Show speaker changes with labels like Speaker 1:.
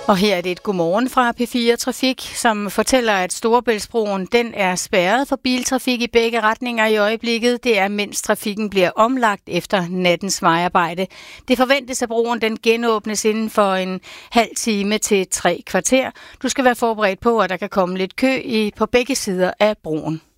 Speaker 1: Og her er det et godmorgen fra P4 Trafik, som fortæller, at Storebæltsbroen den er spærret for biltrafik i begge retninger i øjeblikket. Det er, mens trafikken bliver omlagt efter nattens vejarbejde. Det forventes, at broen den genåbnes inden for en halv time til 3 kvarter. Du skal være forberedt på, at der kan komme lidt kø på begge sider af broen.